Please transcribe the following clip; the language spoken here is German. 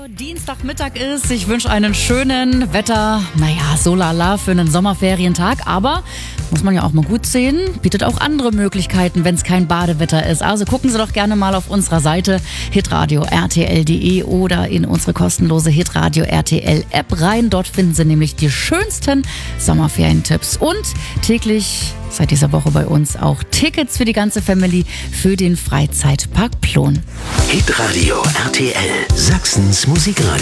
Dienstagmittag ist. Ich wünsche einen schönen Wetter, so lala für einen Sommerferientag. Aber, muss man ja auch mal gut sehen, bietet auch andere Möglichkeiten, wenn es kein Badewetter ist. Also gucken Sie doch gerne mal auf unserer Seite hitradio rtl.de oder in unsere kostenlose Hitradio RTL App rein. Dort finden Sie nämlich die schönsten Sommerferientipps. Und täglich seit dieser Woche bei uns auch Tickets für die ganze Family für den Freizeitpark Plon. Hitradio RTL, Sachsens Musikradio.